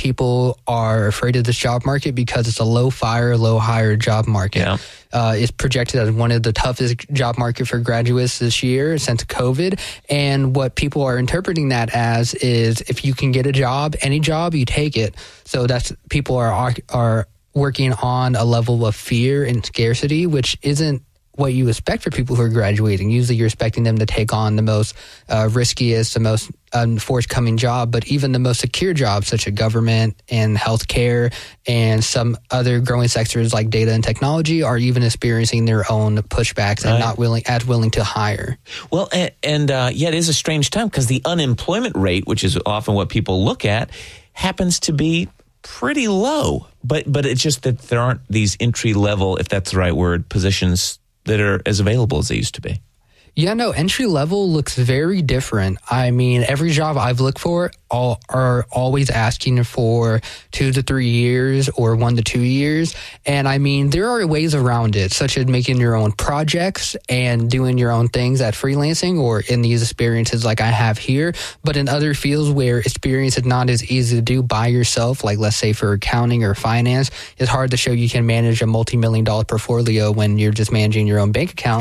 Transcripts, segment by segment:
people are afraid of this job market because it's a low fire, low hire job market. Yeah. It's projected as one of the toughest job market for graduates this year since COVID. And what people are interpreting that as is if you can get a job, any job, you take it. So that's people are working on a level of fear and scarcity, which isn't what you expect for people who are graduating. Usually you're expecting them to take on the most riskiest, the most forthcoming job, but even the most secure jobs such as government and healthcare and some other growing sectors like data and technology are even experiencing their own pushbacks and not willing to hire. Well, and yet it is a strange time because the unemployment rate, which is often what people look at, happens to be pretty low. But it's just that there aren't these entry level, if that's the right word, positions that are as available as they used to be. Yeah, no, entry level looks very different. I mean, every job I've looked for are always asking for 2 to 3 years or 1 to 2 years. And I mean, there are ways around it, such as making your own projects and doing your own things at freelancing or in these experiences like I have here. But in other fields where experience is not as easy to do by yourself, like let's say for accounting or finance, it's hard to show you can manage a multi-million-dollar portfolio when you're just managing your own bank account.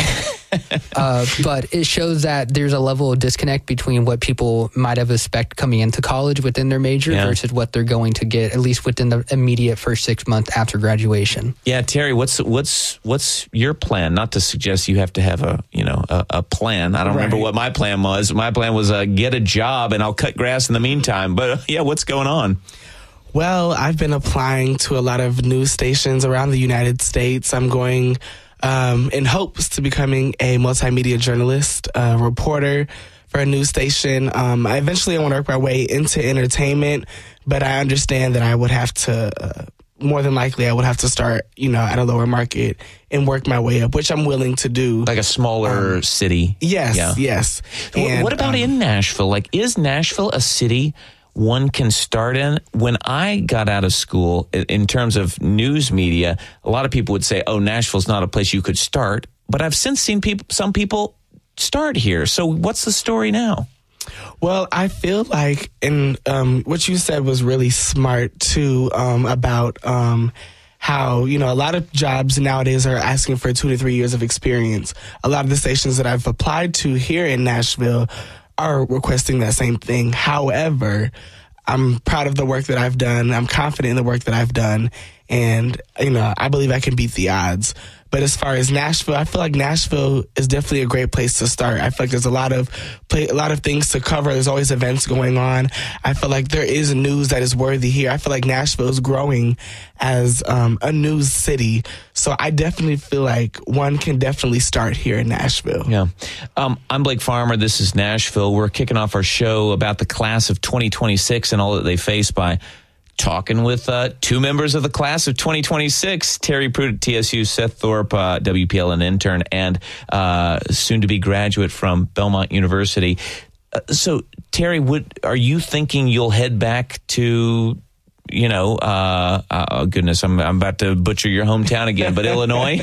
But it shows that there's a level of disconnect between what people might have expected coming into college within their major versus what they're going to get, at least within the immediate first 6 months after graduation. Yeah, Terry, what's your plan? Not to suggest you have to have a plan. I don't remember what my plan was. My plan was get a job and I'll cut grass in the meantime. But what's going on? Well, I've been applying to a lot of news stations around the United States. I'm going in hopes to becoming a multimedia journalist, reporter for a news station. I eventually want to work my way into entertainment, but I understand that I would have to, more than likely, I would have to start, at a lower market and work my way up, which I'm willing to do. Like a smaller city. Yes, yes. And, what about in Nashville? Like, is Nashville a city one can start in? When I got out of school, in terms of news media, a lot of people would say, oh, Nashville's not a place you could start. But I've since seen some people start here. So what's the story now? Well, I feel like, and what you said was really smart, too, about how, a lot of jobs nowadays are asking for 2 to 3 years of experience. A lot of the stations that I've applied to here in Nashville are requesting that same thing. However, I'm proud of the work that I've done. I'm confident in the work that I've done. And, I believe I can beat the odds. But as far as Nashville, I feel like Nashville is definitely a great place to start. I feel like there's a lot of things to cover. There's always events going on. I feel like there is news that is worthy here. I feel like Nashville is growing as a news city. So I definitely feel like one can definitely start here in Nashville. Yeah. I'm Blake Farmer. This is Nashville. We're kicking off our show about the class of 2026 and all that they face by talking with 2 members of the class of 2026, Terry Pruitt at TSU, Seth Thorpe, WPLN intern, and soon-to-be graduate from Belmont University. So, Terry, are you thinking you'll head back to, oh, goodness, I'm about to butcher your hometown again, but Illinois?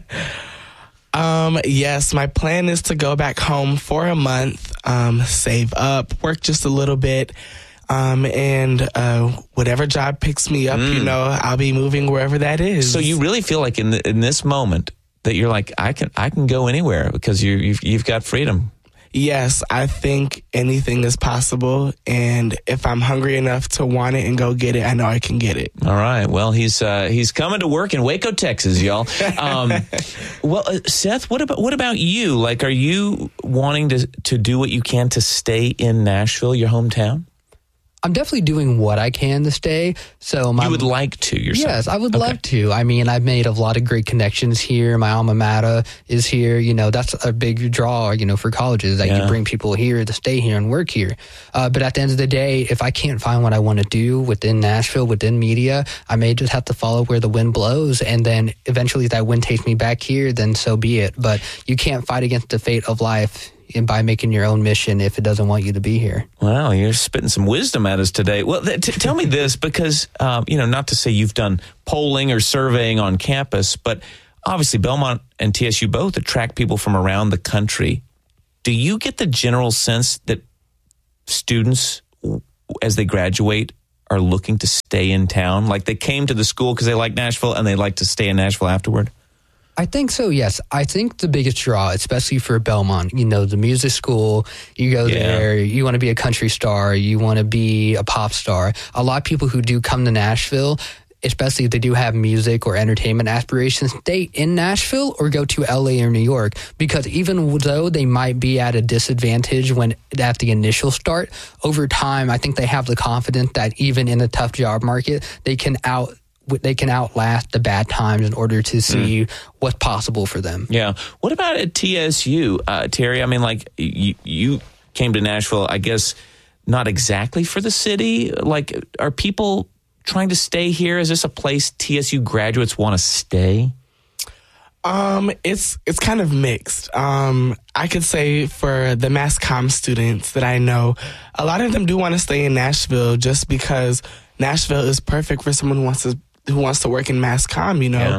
Yes, my plan is to go back home for a month, save up, work just a little bit, and whatever job picks me up, I'll be moving wherever that is. So you really feel like in this moment that you're like, I can go anywhere because you've got freedom. Yes, I think anything is possible, and if I'm hungry enough to want it and go get it, I know I can get it. All right. Well, he's coming to work in Waco, Texas, y'all. Seth, what about you? Like, are you wanting to do what you can to stay in Nashville, your hometown? I'm definitely doing what I can to stay. So you would like to yourself? Yes, I would love to. I mean, I've made a lot of great connections here. My alma mater is here. That's a big draw, for colleges that you bring people here to stay here and work here. But at the end of the day, if I can't find what I want to do within Nashville, within media, I may just have to follow where the wind blows. And then eventually if that wind takes me back here, then so be it. But you can't fight against the fate of life by making your own mission if it doesn't want you to be here. Wow, you're spitting some wisdom at us today. Well, tell me this, because, not to say you've done polling or surveying on campus, but obviously Belmont and TSU both attract people from around the country. Do you get the general sense that students, as they graduate, are looking to stay in town? Like they came to the school because they like Nashville and they like to stay in Nashville afterward? I think so, yes. I think the biggest draw, especially for Belmont, the music school, you go there, you want to be a country star, you want to be a pop star. A lot of people who do come to Nashville, especially if they do have music or entertainment aspirations, stay in Nashville or go to LA or New York, because even though they might be at a disadvantage when at the initial start, over time, I think they have the confidence that even in a tough job market, they can outlast the bad times in order to see what's possible for them. Yeah. What about at TSU, Terry? I mean, like you came to Nashville, I guess, not exactly for the city. Like, are people trying to stay here? Is this a place TSU graduates want to stay? It's kind of mixed. I could say for the mass comm students that I know, a lot of them do want to stay in Nashville just because Nashville is perfect for someone who wants to work in mass comm, Yeah.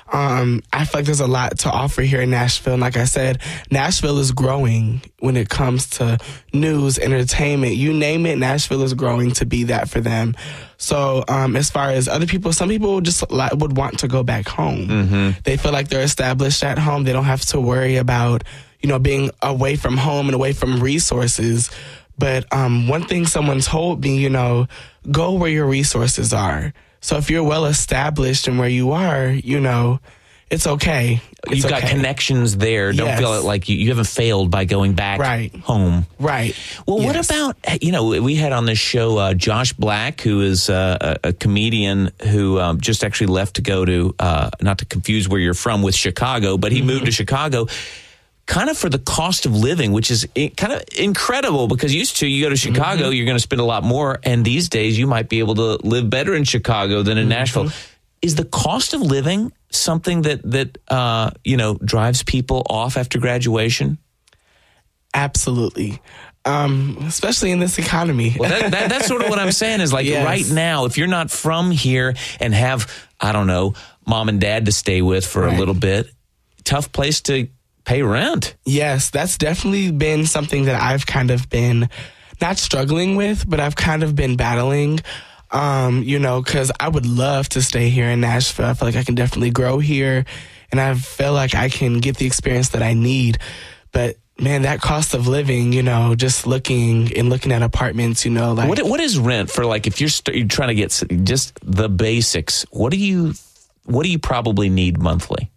I feel like there's a lot to offer here in Nashville. And like I said, Nashville is growing when it comes to news, entertainment, you name it, Nashville is growing to be that for them. So as far as other people, some people just would want to go back home. Mm-hmm. They feel like they're established at home. They don't have to worry about, being away from home and away from resources. But one thing someone told me, go where your resources are. So if you're well established in where you are, it's okay. You've got connections there. Don't feel like you haven't failed by going back home. Right. Well, what about, we had on this show Josh Black, who is a comedian who just actually left to go to, not to confuse where you're from with Chicago, but he moved to Chicago kind of for the cost of living, which is kind of incredible because used to you go to Chicago, you're going to spend a lot more. And these days you might be able to live better in Chicago than in Nashville. Is the cost of living something that drives people off after graduation? Absolutely. Especially in this economy. Well, that's sort of what I'm saying is like right now, if you're not from here and have, I don't know, mom and dad to stay with for a little bit, tough place to pay rent. Yes, that's definitely been something that I've kind of been not struggling with, but I've kind of been battling, because I would love to stay here in Nashville. I feel like I can definitely grow here and I feel like I can get the experience that I need. But man, that cost of living, just looking at apartments, like what is rent for, like, if you're trying to get just the basics, what do you probably need monthly?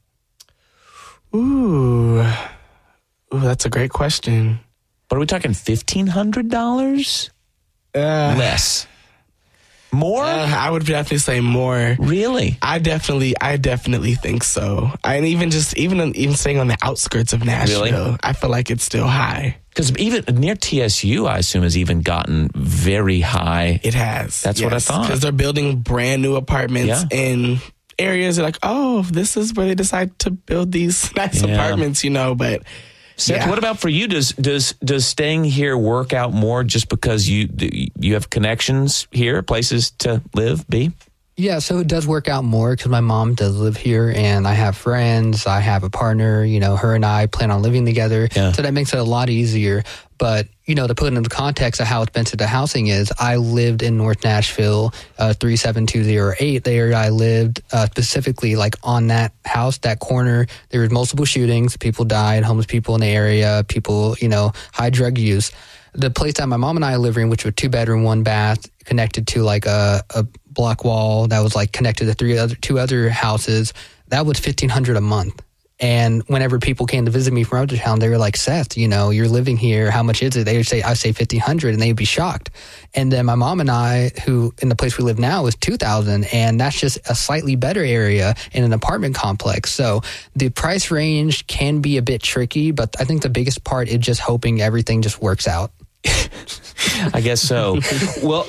Ooh, that's a great question. But are we talking $1,500? Less? More? I would definitely say more. Really? I definitely think so. And even staying on the outskirts of Nashville, I feel like it's still high. Because even near TSU, I assume, has even gotten very high. It has. That's what I thought. Because they're building brand new apartments in areas that are like, oh, this is where they decide to build these nice apartments, but Seth, what about for you? Does staying here work out more just because you have connections here, places to live, be? Yeah, so it does work out more because my mom does live here and I have friends, I have a partner, her and I plan on living together. Yeah. So that makes it a lot easier. But, to put it into context of how expensive the housing is, I lived in North Nashville, 37208. There I lived specifically like on that house, that corner. There was multiple shootings. People died, homeless people in the area, people, high drug use. The place that my mom and I live in, which was 2-bedroom, 1 bath, connected to like a block wall that was like connected to two other houses, that was $1,500 a month. And whenever people came to visit me from out of town, they were like, Seth, you're living here. How much is it? They would say, I say $1,500, and they would be shocked. And then my mom and I, who in the place we live now, is $2,000, and that's just a slightly better area in an apartment complex. So the price range can be a bit tricky, but I think the biggest part is just hoping everything just works out. I guess so. Well,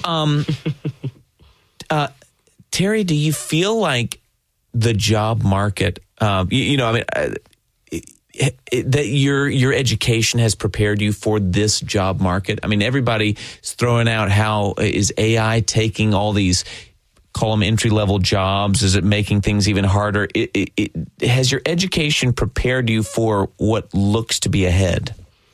Terry, do you feel like the job market, that your education has prepared you for this job market? I mean, everybody's throwing out how is AI taking all these, call them entry-level jobs? Is it making things even harder? Has your education prepared you for what looks to be ahead?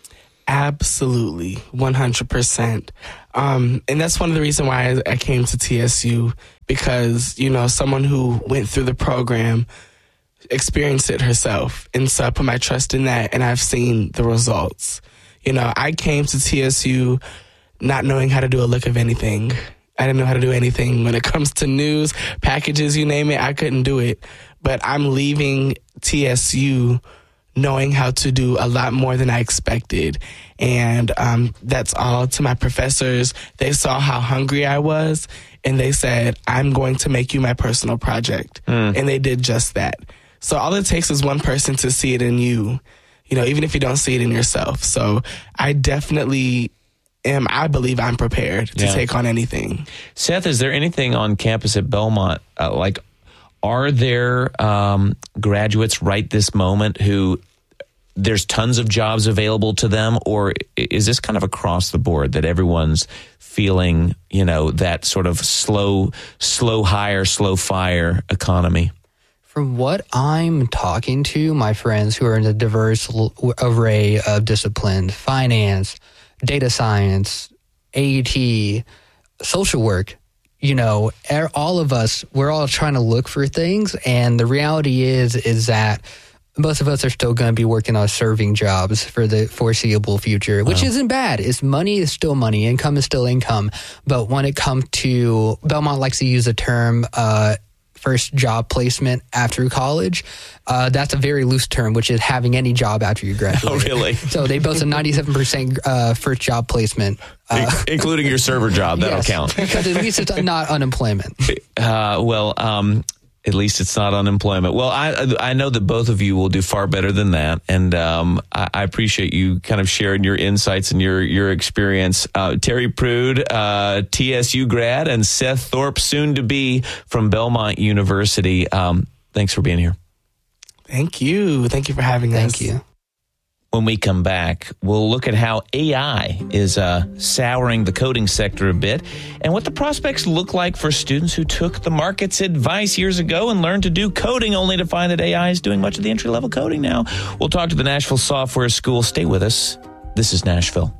Absolutely, 100%. And that's one of the reasons why I came to TSU, because, you know, someone who went through the program experienced it herself. And so I put my trust in that, and I've seen the results. You know, I came to TSU not knowing how to do a lick of anything. I didn't know how to do anything when it comes to news, packages, you name it. I couldn't do it. But I'm leaving TSU knowing how to do a lot more than I expected. And that's all to my professors. They saw how hungry I was, and they said, I'm going to make you my personal project. And they did just that. So all it takes is one person to see it in you, you know, even if you don't see it in yourself. So I definitely I believe I'm prepared to take on anything. Seth, is there anything on campus at Belmont, are there graduates right this moment who there's tons of jobs available to them, or is this kind of across the board that everyone's feeling, you know, that sort of slow hire, slow fire economy? From what I'm talking to, my friends who are in a diverse array of disciplines, finance, data science, AET, social work, you know, all of us, we're all trying to look for things. And the reality is that most of us are still going to be working on serving jobs for the foreseeable future, which isn't bad. Money is still money. Income is still income. But when it comes to, Belmont likes to use the term, first job placement after college. That's a very loose term, which is having any job after you graduate. Oh, really? So they boast a 97% first job placement. Including your server job, that'll count. Because at least it's not unemployment. At least it's not unemployment. Well, I know that both of you will do far better than that, and I appreciate you kind of sharing your insights and your experience. Terry Prude, TSU grad, and Seth Thorpe, soon to be from Belmont University. Thanks for being here. Thank you. Thank you for having us. Thank you. When we come back, we'll look at how AI is souring the coding sector a bit and what the prospects look like for students who took the market's advice years ago and learned to do coding only to find that AI is doing much of the entry-level coding now. We'll talk to the Nashville Software School. Stay with us. This is Nashville.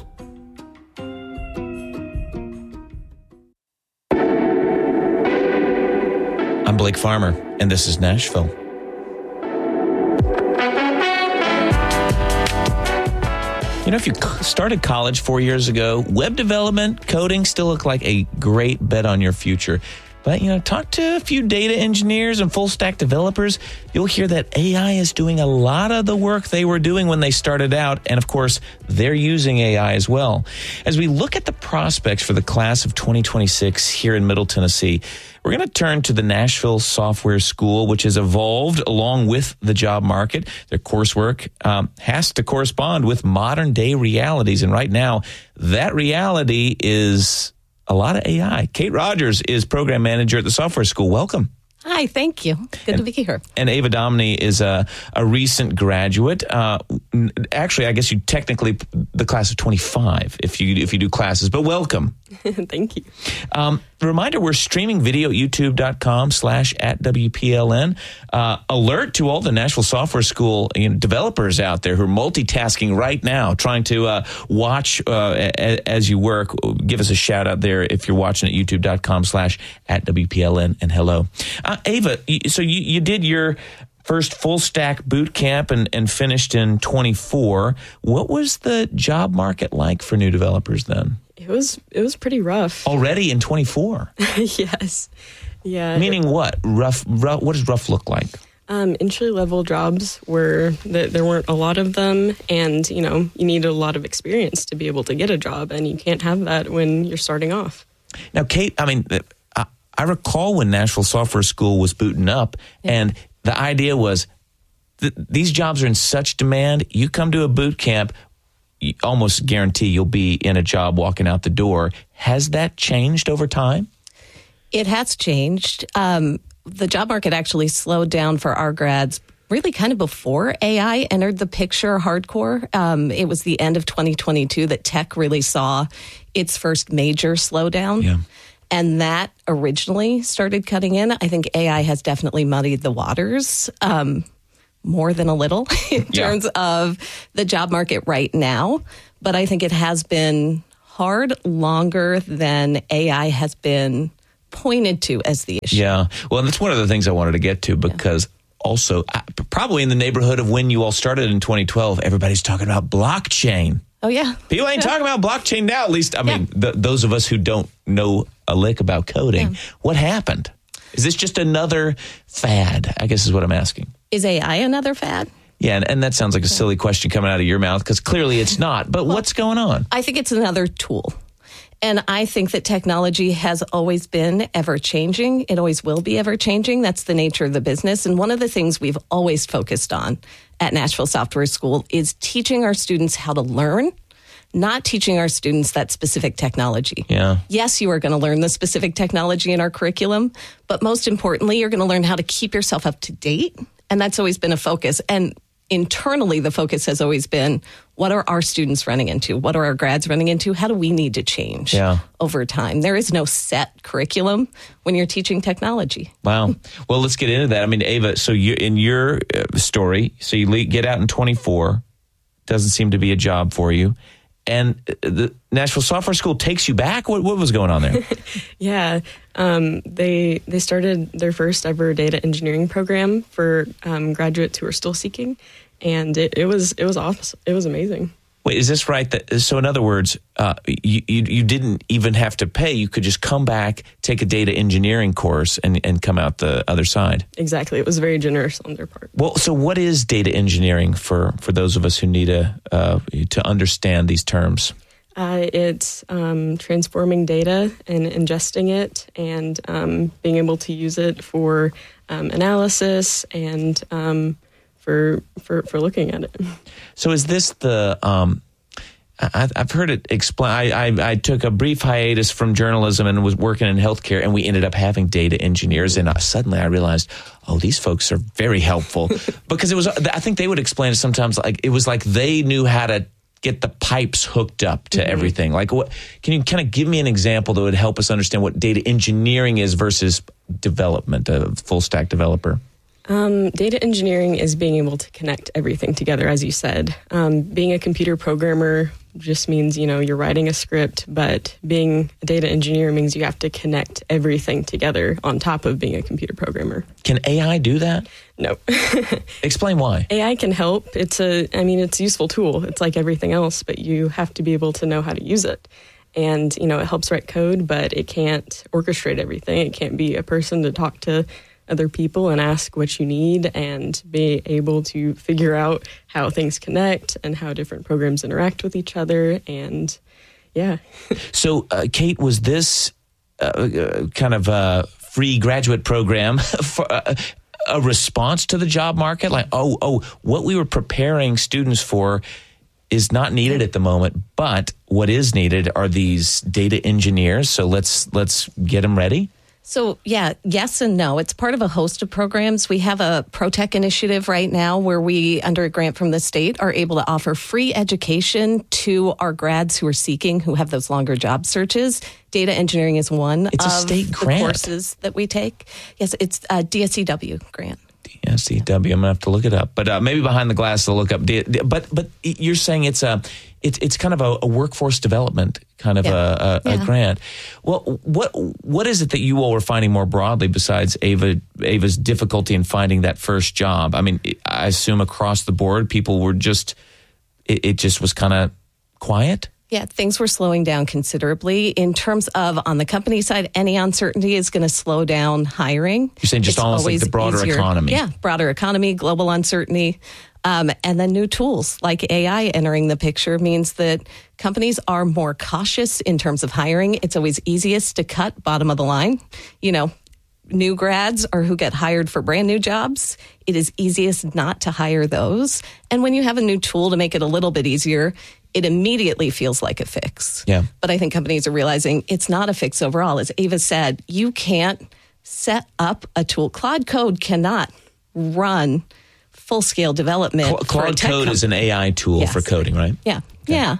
I'm Blake Farmer, and this is Nashville. You know, if you started college 4 years ago, web development, coding still look like a great bet on your future. But, you know, talk to a few data engineers and full stack developers. You'll hear that AI is doing a lot of the work they were doing when they started out. And of course, they're using AI as well. As we look at the prospects for the class of 2026 here in Middle Tennessee, we're going to turn to the Nashville Software School, which has evolved along with the job market. Their coursework has to correspond with modern day realities. And right now, that reality is a lot of AI. Kate Rogers is program manager at the software school. Welcome. Hi, thank you. Good to be here. And Ava Domney is a recent graduate. Actually, I guess you technically the class of 25 if you do classes, but welcome. Thank you. Reminder, we're streaming video at youtube.com/@WPLN. Alert to all the Nashville Software School developers out there who are multitasking right now, trying to watch as you work. Give us a shout out there if you're watching at youtube.com/@WPLN, and hello. Ava, so you did your first full stack boot camp and finished in 24. What was the job market like for new developers then? It was pretty rough. Already in 24? Yes. Yeah. Meaning what? Rough. What does rough look like? Entry-level jobs there weren't a lot of them, and, you need a lot of experience to be able to get a job, and you can't have that when you're starting off. Now, Kate, I recall when Nashville Software School was booting up, and the idea was these jobs are in such demand, you come to a boot camp, you almost guarantee you'll be in a job walking out the door. Has that changed over time? It has changed. The job market actually slowed down for our grads really kind of before AI entered the picture hardcore. It was the end of 2022 that tech really saw its first major slowdown. Yeah. And that originally started cutting in. I think AI has definitely muddied the waters more than a little in terms of the job market right now. But I think it has been hard longer than AI has been pointed to as the issue. Yeah. Well, and that's one of the things I wanted to get to, because also probably in the neighborhood of when you all started in 2012, everybody's talking about blockchain. Oh, yeah. People ain't talking about blockchain now, at least. I mean, those of us who don't know a lick about coding. Yeah. What happened? Is this just another fad? I guess is what I'm asking. Is AI another fad? Yeah, and that sounds like a silly question coming out of your mouth, because clearly it's not. But what's going on? I think it's another tool. And I think that technology has always been ever-changing. It always will be ever-changing. That's the nature of the business. And one of the things we've always focused on at Nashville Software School is teaching our students how to learn, not teaching our students that specific technology. Yeah. Yes, you are going to learn the specific technology in our curriculum, but most importantly, you're going to learn how to keep yourself up to date. And that's always been a focus. And internally, the focus has always been, what are our students running into? What are our grads running into? How do we need to change over time? There is no set curriculum when you're teaching technology. Wow. Well, let's get into that. I mean, Ava, so you, in your story, so you get out in 24, doesn't seem to be a job for you. And the Nashville Software School takes you back? What was going on there? Yeah. They started their first ever data engineering program for graduates who are still seeking. And it was awesome. It was amazing. Wait, is this right? So in other words, you didn't even have to pay. You could just come back, take a data engineering course, and come out the other side. Exactly. It was very generous on their part. Well, so what is data engineering for those of us who need to understand these terms? It's transforming data and ingesting it, and being able to use it for analysis and for looking at it. So is this the I've heard it explained. I took a brief hiatus from journalism and was working in healthcare, and we ended up having data engineers. And suddenly I realized, oh, these folks are very helpful, because it was. I think they would explain it sometimes like it was like they knew how to get the pipes hooked up to everything. Like, what? Can you kind of give me an example that would help us understand what data engineering is versus development, a full stack developer? Data engineering is being able to connect everything together, as you said. Being a computer programmer just means, you're writing a script, but being a data engineer means you have to connect everything together on top of being a computer programmer. Can AI do that? No. Explain why. AI can help. It's a useful tool. It's like everything else, but you have to be able to know how to use it. And, it helps write code, but it can't orchestrate everything. It can't be a person to talk to other people and ask what you need and be able to figure out how things connect and how different programs interact with each other. And So, Kate, was this kind of a free graduate program for a response to the job market? Like, what we were preparing students for is not needed at the moment, but what is needed are these data engineers. So let's get them ready. So, yes and no. It's part of a host of programs. We have a ProTech initiative right now where we, under a grant from the state, are able to offer free education to our grads who are seeking, who have those longer job searches. Data engineering is one of a state the grant. Courses that we take. Yes, it's a DSCW grant. DSCW, I'm going to have to look it up. But maybe behind the glass, I'll look up. But you're saying it's kind of a workforce development kind of a grant. Well, what is it that you all were finding more broadly besides Ava's difficulty in finding that first job? I mean, I assume across the board, people were it just was kind of quiet? Yeah, things were slowing down considerably. In terms of, on the company side, any uncertainty is going to slow down hiring. You're saying just almost like the broader economy. Yeah, broader economy, global uncertainty. And then new tools like AI entering the picture means that companies are more cautious in terms of hiring. It's always easiest to cut bottom of the line. New grads or who get hired for brand new jobs, it is easiest not to hire those. And when you have a new tool to make it a little bit easier, it immediately feels like a fix. Yeah. But I think companies are realizing it's not a fix overall. As Ava said, you can't set up a tool. Claude Code cannot run full-scale development. Claude Code is an AI tool for coding, right? Yeah. Okay. Yeah.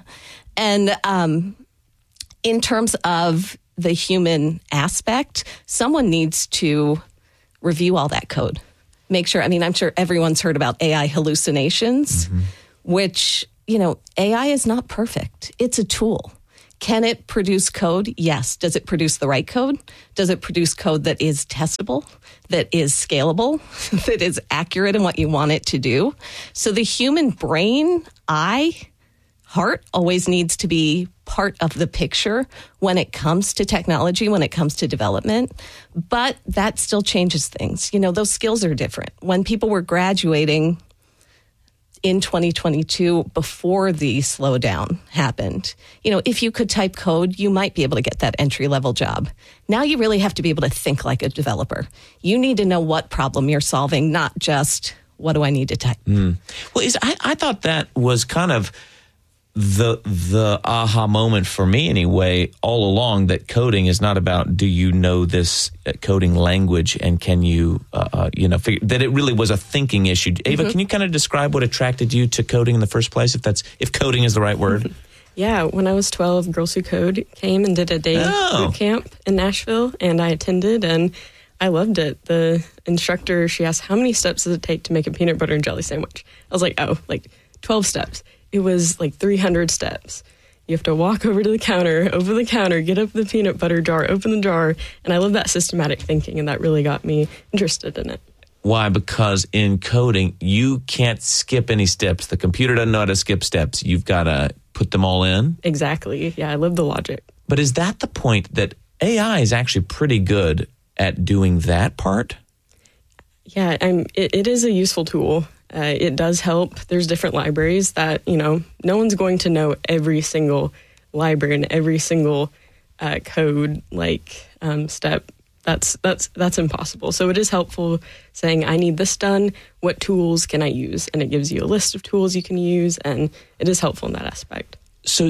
And in terms of the human aspect, someone needs to review all that code. make sure, I mean, I'm sure everyone's heard about AI hallucinations, which, AI is not perfect. It's a tool. Can it produce code? Yes. Does it produce the right code? Does it produce code that is testable, that is scalable, that is accurate in what you want it to do? So the human brain, heart always needs to be part of the picture when it comes to technology, when it comes to development. But that still changes things. Those skills are different. When people were graduating in 2022, before the slowdown happened, if you could type code, you might be able to get that entry-level job. Now you really have to be able to think like a developer. You need to know what problem you're solving, not just what do I need to type. Well, I thought that was kind of the aha moment for me anyway, all along, that coding is not about do you know this coding language and can you, figure that it really was a thinking issue. Ava, can you kind of describe what attracted you to coding in the first place, if coding is the right word? Yeah, when I was 12, Girls Who Code came and did a day boot camp in Nashville, and I attended, and I loved it. The instructor, she asked, how many steps does it take to make a peanut butter and jelly sandwich? I was like, 12 steps. It was like 300 steps. You have to walk over the counter, get up the peanut butter jar, open the jar. And I love that systematic thinking, and that really got me interested in it. Why? Because in coding, you can't skip any steps. The computer doesn't know how to skip steps. You've got to put them all in. Exactly. Yeah, I love the logic. But is that the point, that AI is actually pretty good at doing that part? Yeah, it is a useful tool. It does help. There's different libraries that, no one's going to know every single library and every single code step. That's impossible. So it is helpful saying, I need this done. What tools can I use? And it gives you a list of tools you can use, and it is helpful in that aspect. So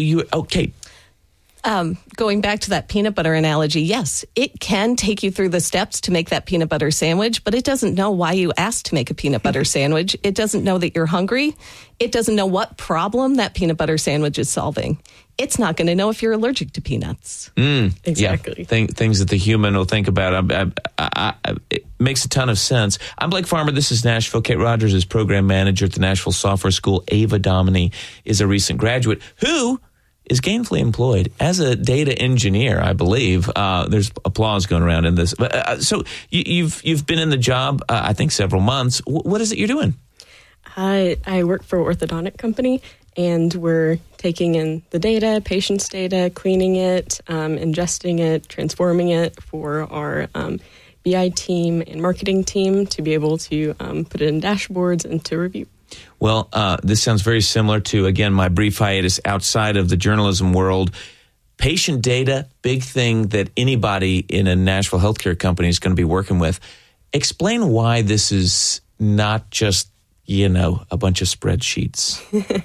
going back to that peanut butter analogy, yes, it can take you through the steps to make that peanut butter sandwich, but it doesn't know why you asked to make a peanut butter sandwich. It doesn't know that you're hungry. It doesn't know what problem that peanut butter sandwich is solving. It's not going to know if you're allergic to peanuts. Exactly. Yeah. Things that the human will think about. It makes a ton of sense. I'm Blake Farmer. This is Nashville. Kate Rogers is program manager at the Nashville Software School. Ava Dominy is a recent graduate who is gainfully employed as a data engineer, I believe. There's applause going around in this. So you've been in the job, I think, several months. What is it you're doing? I work for an orthodontic company, and we're taking in the data, patient's data, cleaning it, ingesting it, transforming it for our BI team and marketing team to be able to put it in dashboards and to review. Well, this sounds very similar to, again, my brief hiatus outside of the journalism world. Patient data, big thing that anybody in a Nashville healthcare company is going to be working with. Explain why this is not just, a bunch of spreadsheets.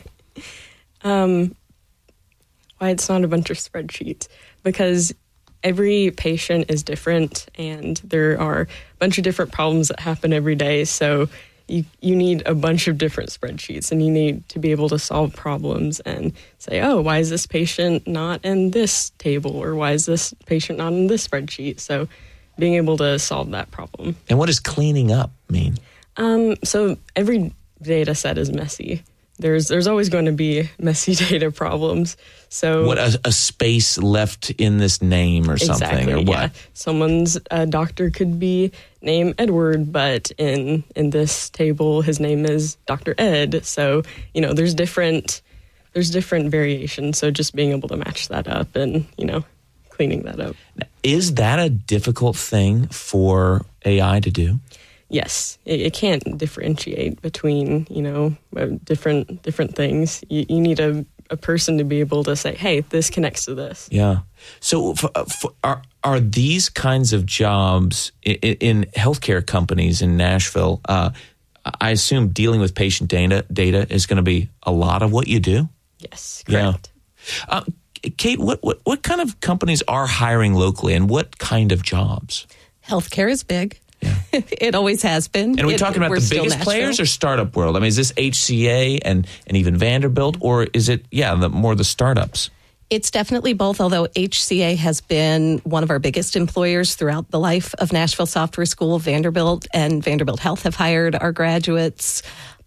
Why it's not a bunch of spreadsheets? Because every patient is different, and there are a bunch of different problems that happen every day. So you need a bunch of different spreadsheets, and you need to be able to solve problems and say, why is this patient not in this table, or why is this patient not in this spreadsheet? So being able to solve that problem. And what does cleaning up mean? So every data set is messy. There's always going to be messy data problems. So what, a space left in this name or something, exactly, or what? Yeah. Someone's doctor could be named Edward, but in this table his name is Dr. Ed. So there's different variations. So just being able to match that up and cleaning that up. Is that a difficult thing for AI to do? Yes, it can't differentiate between, different things. You need a person to be able to say, hey, this connects to this. Yeah. So are these kinds of jobs in healthcare companies in Nashville, I assume dealing with patient data is going to be a lot of what you do? Yes, correct. Yeah. Kate, what kind of companies are hiring locally, and what kind of jobs? Healthcare is big. Yeah. It always has been. And are we talking about the biggest players or startup world? I mean, is this HCA and even Vanderbilt, or is it, more the startups? It's definitely both, although HCA has been one of our biggest employers throughout the life of Nashville Software School. Vanderbilt and Vanderbilt Health have hired our graduates.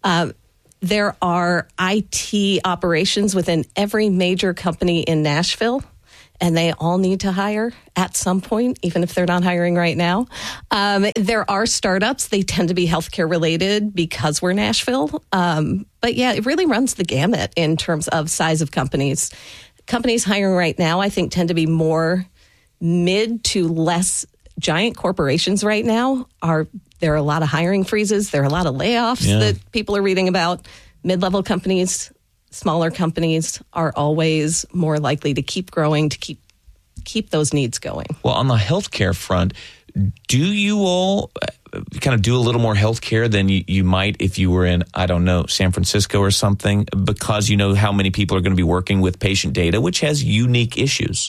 There are IT operations within every major company in Nashville, and they all need to hire at some point, even if they're not hiring right now. There are startups. They tend to be healthcare related because we're Nashville. But yeah, it really runs the gamut in terms of size of companies. Companies hiring right now, I think, tend to be more mid to less giant corporations right now. There are a lot of hiring freezes. There are a lot of layoffs that people are reading about. Mid-level companies, smaller companies are always more likely to keep growing, to keep those needs going. Well, on the healthcare front, do you all kind of do a little more healthcare than you might if you were in, I don't know, San Francisco or something, because you know how many people are going to be working with patient data, which has unique issues?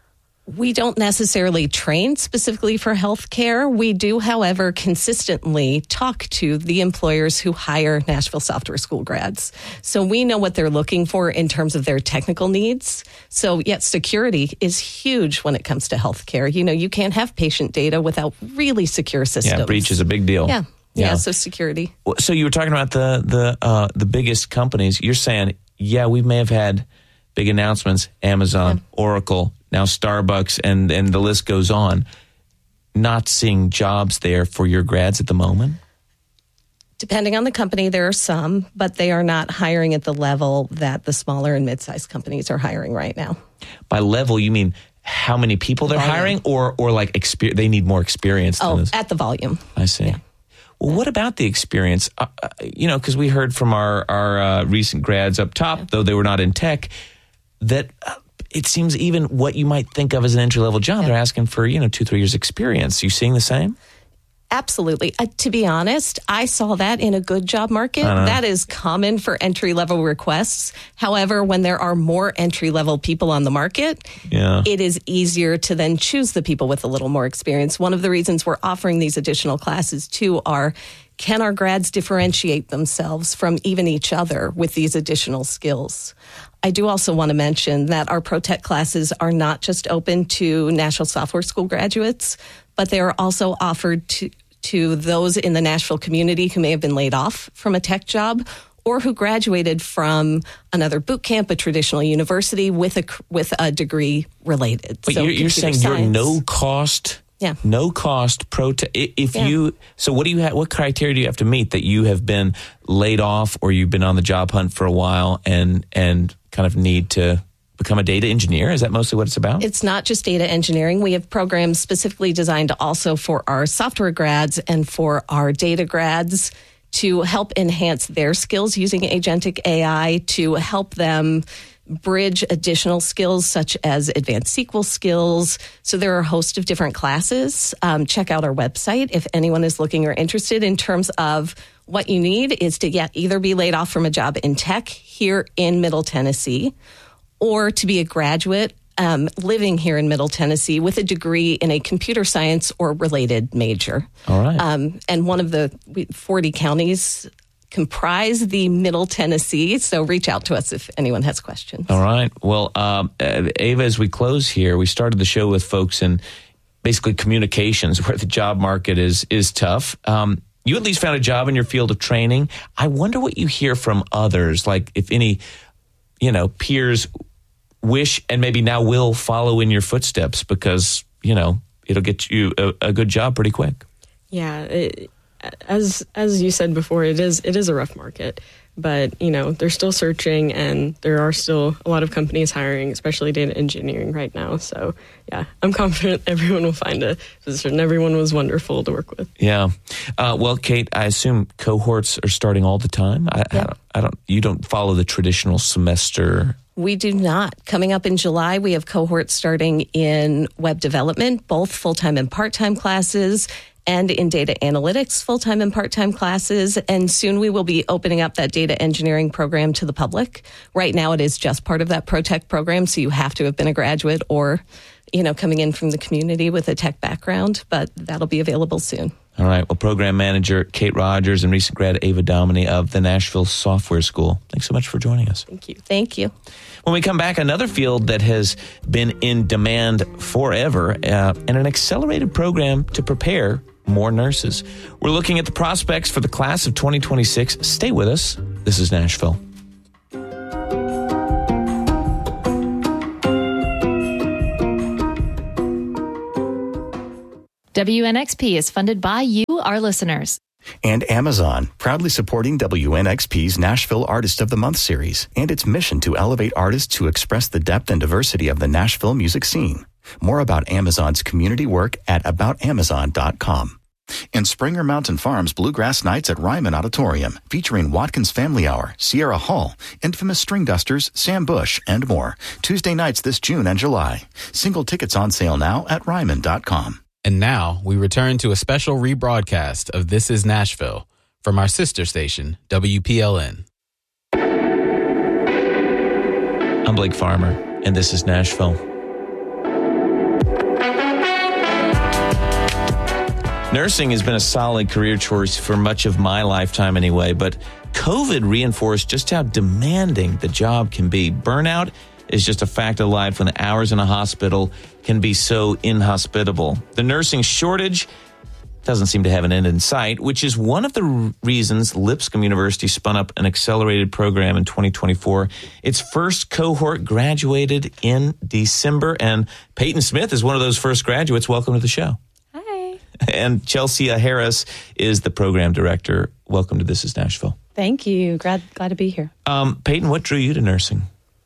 We don't necessarily train specifically for healthcare. We do, however, consistently talk to the employers who hire Nashville Software School grads. So we know what they're looking for in terms of their technical needs. So yet security is huge when it comes to healthcare. You know, you can't have patient data without really secure systems. Yeah, breach is a big deal. Yeah, so security. So you were talking about the biggest companies. You're saying, yeah, we may have had big announcements, Amazon, Oracle, now Starbucks, and the list goes on. Not seeing jobs there for your grads at the moment? Depending on the company, there are some, but they are not hiring at the level that the smaller and mid-sized companies are hiring right now. By level, you mean how many people they're hiring, or like they need more experience than this? At the volume. I see. Yeah. Well, what about the experience? Because we heard from our recent grads up top, though they were not in tech, that it seems even what you might think of as an entry-level job, they're asking for, 2-3 years experience. You seeing the same? Absolutely. To be honest, I saw that in a good job market. That is common for entry-level requests. However, when there are more entry-level people on the market, it is easier to then choose the people with a little more experience. One of the reasons we're offering these additional classes, too, are can our grads differentiate themselves from even each other with these additional skills? I do also want to mention that our ProTech classes are not just open to Nashville Software School graduates, but they are also offered to those in the Nashville community who may have been laid off from a tech job or who graduated from another boot camp, a traditional university with a degree related. But so you're saying you're no cost ProTech. So what do you have? What criteria do you have to meet that you have been laid off or you've been on the job hunt for a while and kind of need to become a data engineer? Is that mostly what it's about? It's not just data engineering. We have programs specifically designed also for our software grads and for our data grads to help enhance their skills using agentic AI to help them bridge additional skills such as advanced SQL skills. So there are a host of different classes. Check out our website if anyone is looking or interested. In terms of what you need is to either be laid off from a job in tech here in Middle Tennessee, or to be a graduate living here in Middle Tennessee with a degree in a computer science or related major. All right. And one of the 40 counties comprise the Middle Tennessee, so reach out to us if anyone has questions. All right. Well, Ava, as we close here, we started the show with folks in basically communications where the job market is tough. You at least found a job in your field of training. I wonder what you hear from others, like if any, peers wish and maybe now will follow in your footsteps because, it'll get you a good job pretty quick. Yeah. As you said before, it is a rough market, but they're still searching, and there are still a lot of companies hiring, especially data engineering right now. So yeah, I'm confident everyone will find a position. Everyone was wonderful to work with. Yeah. Well, Kate, I assume cohorts are starting all the time. You don't follow the traditional semester. We do not. Coming up in July, we have cohorts starting in web development, both full-time and part-time classes, and in data analytics, full-time and part-time classes. And soon we will be opening up that data engineering program to the public. Right now it is just part of that ProTech program, so you have to have been a graduate or coming in from the community with a tech background, but that'll be available soon. All right. Well, Program Manager Kate Rogers and recent grad Ava Domini of the Nashville Software School. Thanks so much for joining us. Thank you. Thank you. When we come back, another field that has been in demand forever and an accelerated program to prepare more nurses. We're looking at the prospects for the class of 2026. Stay with us. This is Nashville. WNXP is funded by you, our listeners. And Amazon, proudly supporting WNXP's Nashville Artist of the Month series and its mission to elevate artists who express the depth and diversity of the Nashville music scene. More about Amazon's community work at aboutamazon.com. And Springer Mountain Farms Bluegrass Nights at Ryman Auditorium, featuring Watkins Family Hour, Sierra Hall, Infamous String Dusters, Sam Bush, and more. Tuesday nights this June and July. Single tickets on sale now at ryman.com. And now we return to a special rebroadcast of This is Nashville from our sister station, WPLN. I'm Blake Farmer, and this is Nashville. Nursing has been a solid career choice for much of my lifetime anyway, but COVID reinforced just how demanding the job can be. Burnout is just a fact of life when the hours in a hospital can be so inhospitable. The nursing shortage doesn't seem to have an end in sight, which is one of the reasons Lipscomb University spun up an accelerated program in 2024. Its first cohort graduated in December, and Peyton Smith is one of those first graduates. Welcome to the show. Hi. And Chelsea Harris is the program director. Welcome to This is Nashville. Thank you. Glad to be here. Peyton, what drew you to nursing?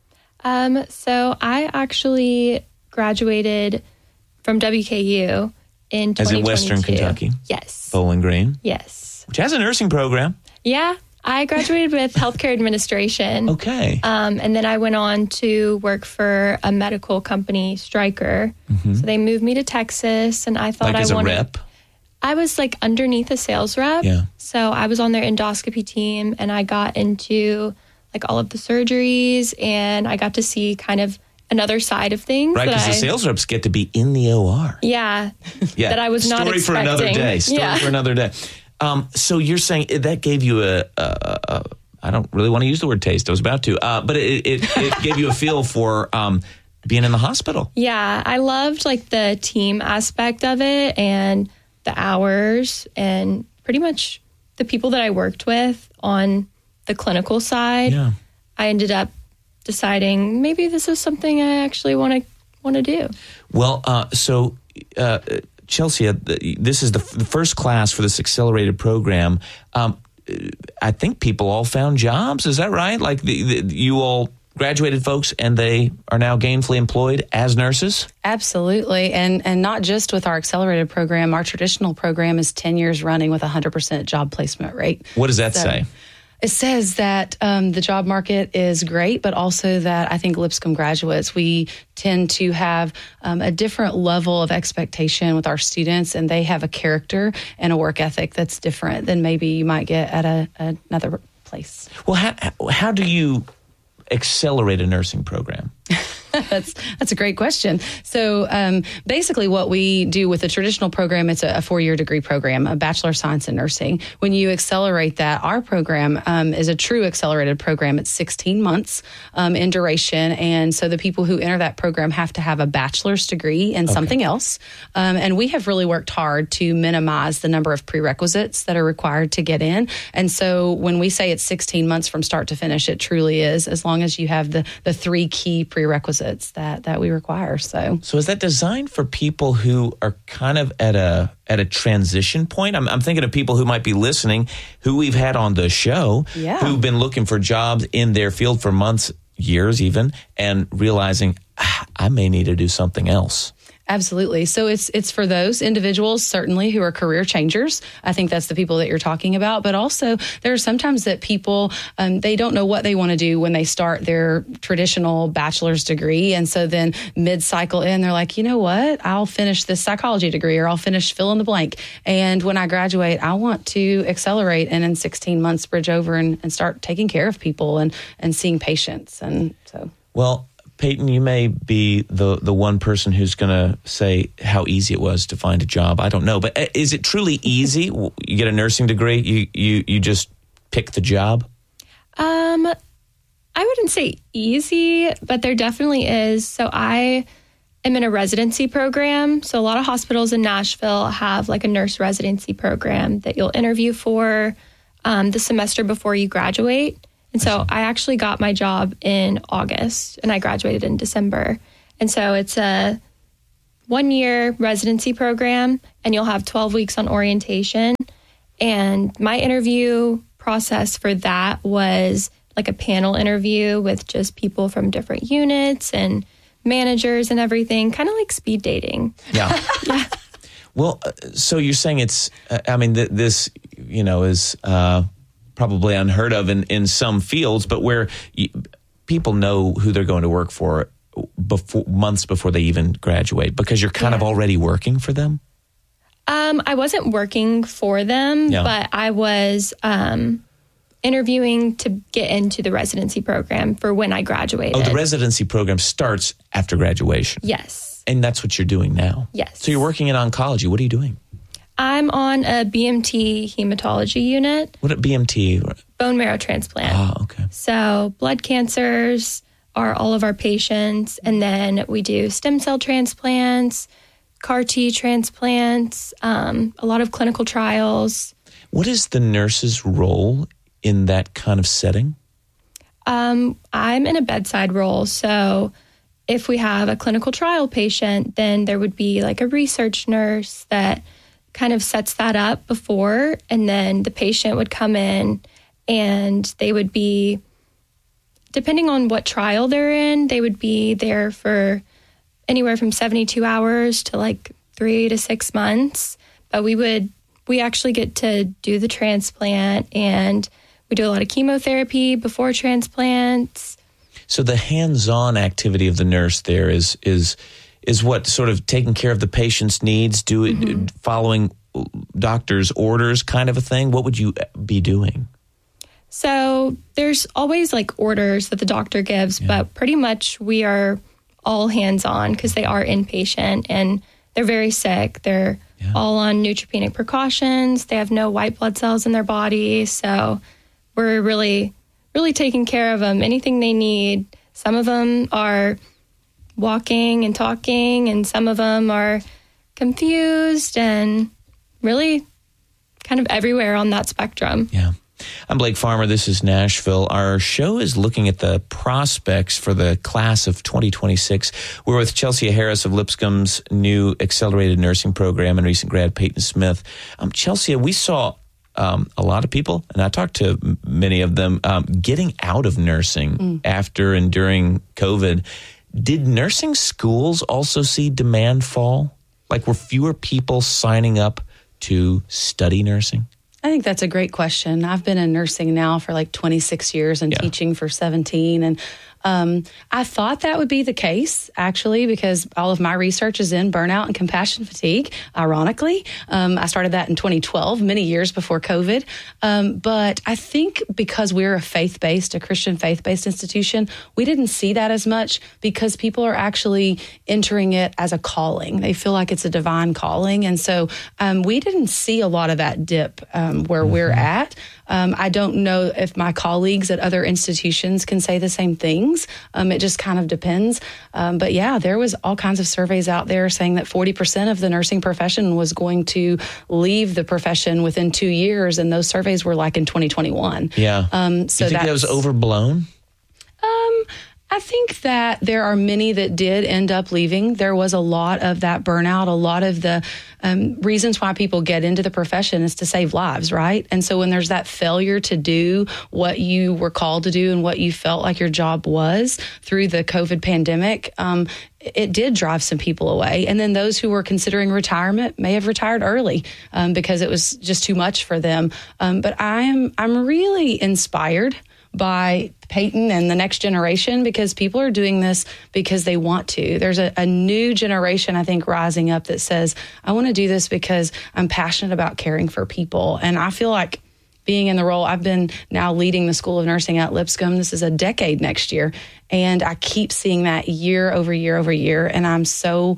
So I actually graduated from WKU in 2022. As in Western Kentucky? Yes. Bowling Green? Yes. Which has a nursing program. Yeah. I graduated with healthcare administration. Okay. And then I went on to work for a medical company, Stryker. Mm-hmm. So they moved me to Texas, and I thought as a rep? I was like underneath a sales rep. Yeah. So I was on their endoscopy team, and I got into like all of the surgeries, and I got to see kind of another side of things. Right, because the sales reps get to be in the OR. Yeah. That I was not expecting. Story for another day. For another day. So you're saying that gave you I don't really want to use the word taste. I was about to. But it gave you a feel for being in the hospital. Yeah. I loved like the team aspect of it and the hours and pretty much the people that I worked with on the clinical side. Yeah. I ended up deciding maybe this is something I actually want to do. Well, Chelsea, this is the first class for this accelerated program. I think people all found jobs. Is that right? Like you all graduated folks and they are now gainfully employed as nurses? Absolutely. And not just with our accelerated program. Our traditional program is 10 years running with 100% job placement rate. What does that say? It says that the job market is great, but also that I think Lipscomb graduates, we tend to have a different level of expectation with our students, and they have a character and a work ethic that's different than maybe you might get at another place. Well, how do you accelerate a nursing program? That's a great question. So basically what we do with the traditional program, it's a 4-year degree program, a Bachelor of Science in Nursing. When you accelerate that, our program is a true accelerated program. It's 16 months in duration. And so the people who enter that program have to have a bachelor's degree in something else. And we have really worked hard to minimize the number of prerequisites that are required to get in. And so when we say it's 16 months from start to finish, it truly is, as long as you have the 3 key prerequisites that we require. So is that designed for people who are kind of at a transition point? I'm thinking of people who might be listening, who we've had on the show, who've been looking for jobs in their field for months, years even, and realizing I may need to do something else. Absolutely. So it's for those individuals, certainly, who are career changers. I think that's the people that you're talking about. But also, there are sometimes that people, they don't know what they want to do when they start their traditional bachelor's degree. And so then mid-cycle in, they're like, you know what? I'll finish this psychology degree, or I'll finish fill in the blank. And when I graduate, I want to accelerate and in 16 months bridge over and start taking care of people and seeing patients. And so. Well, Peyton, you may be the one person who's going to say how easy it was to find a job. I don't know, but is it truly easy? You get a nursing degree, you just pick the job? I wouldn't say easy, but there definitely is. So I am in a residency program. So a lot of hospitals in Nashville have like a nurse residency program that you'll interview for the semester before you graduate. And so I actually got my job in August and I graduated in December. And so it's a 1-year residency program and you'll have 12 weeks on orientation. And my interview process for that was like a panel interview with just people from different units and managers and everything, kind of like speed dating. Yeah. Yeah. Well, so you're saying it's, this, is probably unheard of in some fields, but where people know who they're going to work for months before they even graduate because you're kind of already working for them? I wasn't working for them, but I was interviewing to get into the residency program for when I graduated. Oh, the residency program starts after graduation? Yes. And that's what you're doing now? Yes. So you're working in oncology. What are you doing? I'm on a BMT hematology unit. What at BMT? Bone marrow transplant. Oh, okay. So blood cancers are all of our patients. And then we do stem cell transplants, CAR T transplants, a lot of clinical trials. What is the nurse's role in that kind of setting? I'm in a bedside role. So if we have a clinical trial patient, then there would be like a research nurse that kind of sets that up before, and then the patient would come in and they would be, depending on what trial they're in, they would be there for anywhere from 72 hours to like 3 to 6 months. But we actually get to do the transplant, and we do a lot of chemotherapy before transplants. So the hands-on activity of the nurse there is what, sort of taking care of the patient's needs, following doctor's orders kind of a thing? What would you be doing? So there's always like orders that the doctor gives, but pretty much we are all hands-on because they are inpatient and they're very sick. They're all on neutropenic precautions. They have no white blood cells in their body. So we're really, really taking care of them. Anything they need. Some of them are walking and talking, and some of them are confused and really kind of everywhere on that spectrum. Yeah. I'm Blake Farmer. This is Nashville. Our show is looking at the prospects for the class of 2026. We're with Chelsea Harris of Lipscomb's new accelerated nursing program and recent grad Peyton Smith. Chelsea, we saw a lot of people, and I talked to many of them, getting out of nursing after and during COVID. Did nursing schools also see demand fall? Like, were fewer people signing up to study nursing? I think that's a great question. I've been in nursing now for like 26 years and teaching for 17. And I thought that would be the case, actually, because all of my research is in burnout and compassion fatigue, ironically. I started that in 2012, many years before COVID. But I think because we're a Christian faith-based institution, we didn't see that as much because people are actually entering it as a calling. They feel like it's a divine calling. And so we didn't see a lot of that dip where we're at. I don't know if my colleagues at other institutions can say the same things. It just kind of depends. But yeah, there was all kinds of surveys out there saying that 40% of the nursing profession was going to leave the profession within 2 years. And those surveys were like in 2021. Yeah. So you think that was overblown? I think that there are many that did end up leaving. There was a lot of that burnout. A lot of the reasons why people get into the profession is to save lives, right? And so when there's that failure to do what you were called to do and what you felt like your job was through the COVID pandemic, it did drive some people away. And then those who were considering retirement may have retired early because it was just too much for them. But I'm really inspired by Peyton and the next generation because people are doing this because they want to. There's a new generation, I think, rising up that says, I want to do this because I'm passionate about caring for people. And I feel like being in the role. I've been now leading the School of Nursing at Lipscomb. This is a decade next year. And I keep seeing that year over year over year. And I'm so,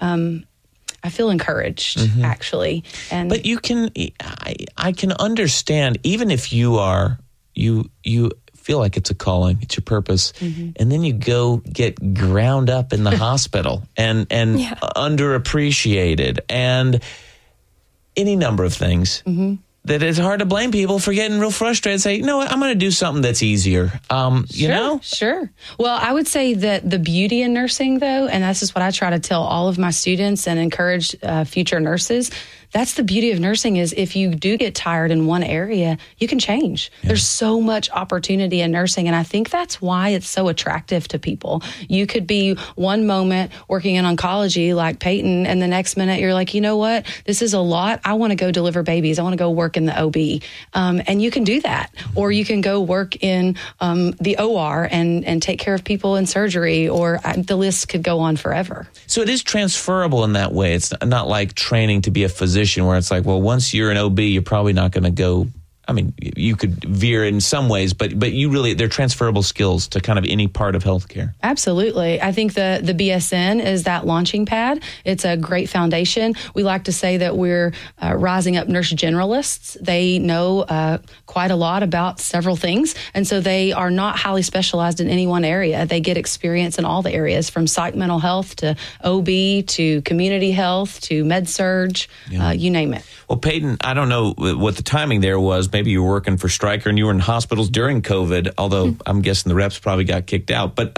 I feel encouraged, actually. But you can, I can understand, even if you are, you feel like it's a calling, it's your purpose, and then you go get ground up in the hospital and underappreciated and any number of things. That it's hard to blame people for getting real frustrated and say, you know what, I'm going to do something that's easier. You know? Sure. Well, I would say that the beauty in nursing, though, and this is what I try to tell all of my students and encourage future nurses, that's the beauty of nursing is if you do get tired in one area, you can change. Yeah. There's so much opportunity in nursing. And I think that's why it's so attractive to people. You could be one moment working in oncology like Peyton, and the next minute you're like, you know what? This is a lot. I want to go deliver babies. I want to go work in the OB. And you can do that. Or you can go work in the OR and take care of people in surgery, or the list could go on forever. So it is transferable in that way. It's not like training to be a physician where it's like, well, once you're an OB, you're probably not going to go. I mean, you could veer in some ways, but you really, they're transferable skills to kind of any part of healthcare. Absolutely. I think the BSN is that launching pad. It's a great foundation. We like to say that we're rising up nurse generalists. They know quite a lot about several things, and so they are not highly specialized in any one area. They get experience in all the areas, from psych mental health to OB to community health to med surg, you name it. Well, Peyton, I don't know what the timing there was. Maybe you were working for Stryker and you were in hospitals during COVID, although I'm guessing the reps probably got kicked out. But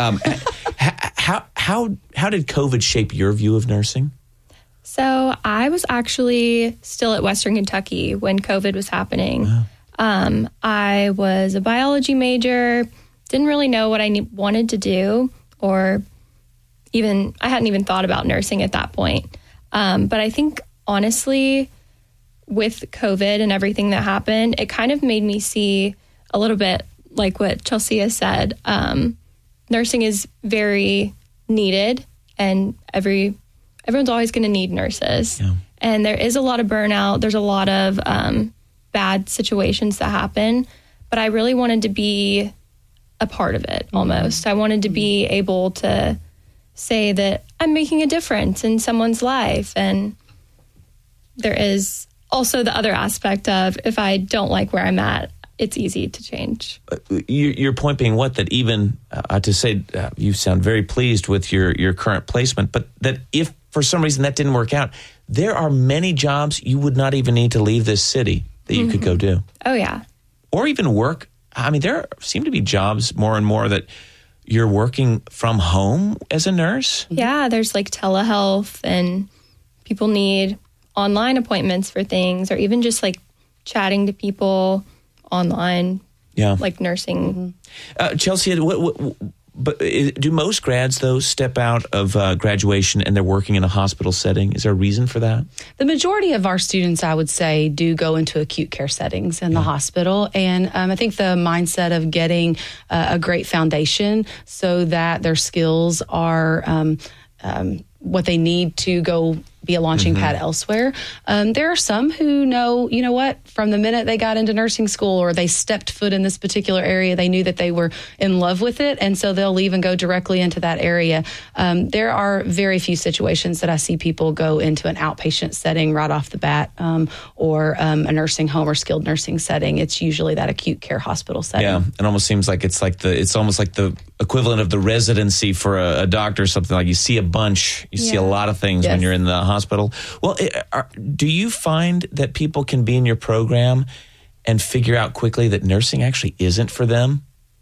how did COVID shape your view of nursing? So I was actually still at Western Kentucky when COVID was happening. Wow. I was a biology major, didn't really know what I wanted to do, or I hadn't even thought about nursing at that point. But I think, honestly, with COVID and everything that happened, it kind of made me see a little bit like what Chelsea has said. Nursing is very needed, and everyone's always going to need nurses. Yeah. And there is a lot of burnout. There's a lot of bad situations that happen, but I really wanted to be a part of it almost. I wanted to be able to say that I'm making a difference in someone's life. And there is also the other aspect of, if I don't like where I'm at, it's easy to change. Your point being what? That even to say you sound very pleased with your current placement, but that if for some reason that didn't work out, there are many jobs you would not even need to leave this city that you could go do. Oh, yeah. Or even work. I mean, there seem to be jobs more and more that you're working from home as a nurse. Yeah, there's like telehealth, and people need online appointments for things, or even just like chatting to people online. Yeah, like nursing. Chelsea, but do most grads though step out of graduation and they're working in a hospital setting? Is there a reason for that? The majority of our students, I would say, do go into acute care settings in the hospital, and I think the mindset of getting a great foundation so that their skills are what they need to go be a launching pad elsewhere. There are some who know, you know what, from the minute they got into nursing school or they stepped foot in this particular area, they knew that they were in love with it, and so they'll leave and go directly into that area. There are very few situations that I see people go into an outpatient setting right off the bat, or a nursing home or skilled nursing setting. It's usually that acute care hospital setting. Yeah, it almost seems like it's almost like the equivalent of the residency for a doctor or something. Like you see a bunch, you see a lot of things when you're in the hospital. Well, do you find that people can be in your program and figure out quickly that nursing actually isn't for them?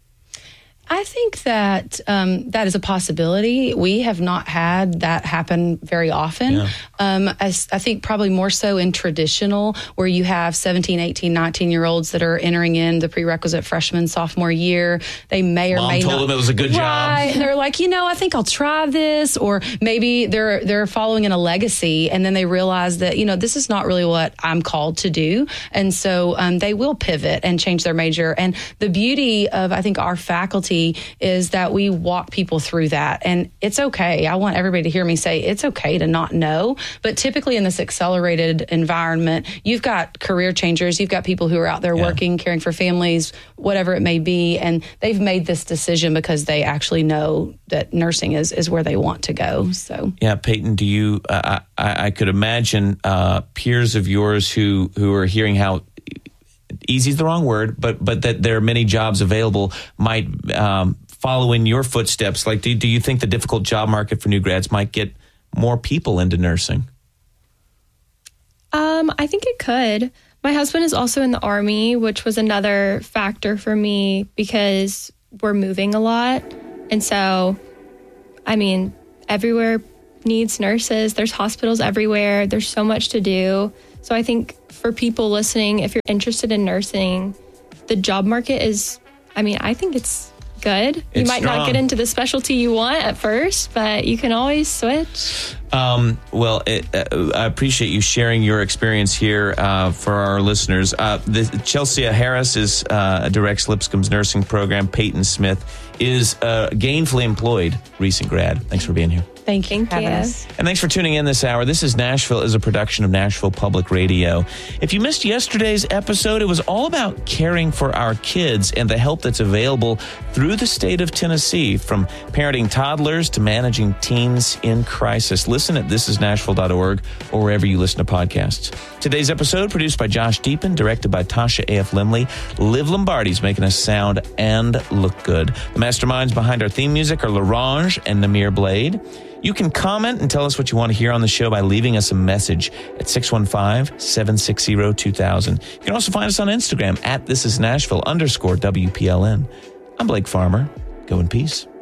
I think that that is a possibility. We have not had that happen very often. Yeah. I think probably more so in traditional, where you have 17, 18, 19-year-olds that are entering in the prerequisite freshman, sophomore year. They may or may not. Mom told them it was a good job. Right. And they're like, I think I'll try this. Or maybe they're following in a legacy, and then they realize that, this is not really what I'm called to do. And so they will pivot and change their major. And the beauty of, I think, our faculty philosophy is that we walk people through that. And it's okay. I want everybody to hear me say it's okay to not know. But typically in this accelerated environment, you've got career changers. You've got people who are out there working, caring for families, whatever it may be. And they've made this decision because they actually know that nursing is where they want to go. So yeah, Peyton, do you? I could imagine peers of yours who are hearing how easy is the wrong word, but that there are many jobs available might follow in your footsteps. Like, do you think the difficult job market for new grads might get more people into nursing? I think it could. My husband is also in the Army, which was another factor for me because we're moving a lot. And so, I mean, everywhere needs nurses. There's hospitals everywhere. There's so much to do. So I think for people listening, if you're interested in nursing, the job market is, I think it's good. You might not get into the specialty you want at first, but you can always switch. I appreciate you sharing your experience here for our listeners. Chelsea Harris directs Lipscomb's nursing program. Peyton Smith is a gainfully employed recent grad. Thanks for being here. Thank you. And thanks for tuning in this hour. This is Nashville is a production of Nashville Public Radio. If you missed yesterday's episode, it was all about caring for our kids and the help that's available through the state of Tennessee, from parenting toddlers to managing teens in crisis. Listen at thisisnashville.org or wherever you listen to podcasts. Today's episode produced by Josh Deepen, directed by Tasha A.F. Limley. Liv Lombardi's making us sound and look good. The masterminds behind our theme music are LaRange and Namir Blade. You can comment and tell us what you want to hear on the show by leaving us a message at 615-760-2000. You can also find us on Instagram at thisisnashville_WPLN. I'm Blake Farmer. Go in peace.